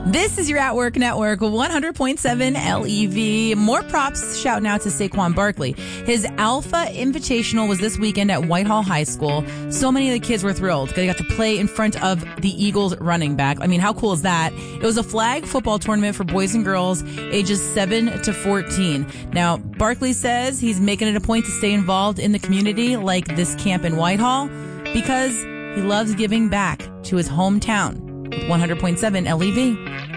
This is your At Work Network, 100.7 LEV. More props shouting out to Saquon Barkley. His Alpha Invitational was this weekend at Whitehall High School. So many of the kids were thrilled. They got to play in front of the Eagles running back. I mean, how cool is that? It was a flag football tournament for boys and girls ages 7 to 14. Now, Barkley says he's making it a point to stay involved in the community like this camp in Whitehall because he loves giving back to his hometown. 100.7 LEV.